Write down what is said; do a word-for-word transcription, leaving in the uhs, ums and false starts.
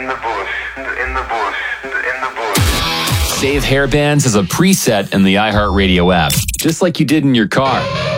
in the bush, in the bush, in the bush. Save hairbands as a preset in the iHeartRadio app, just like you did in your car.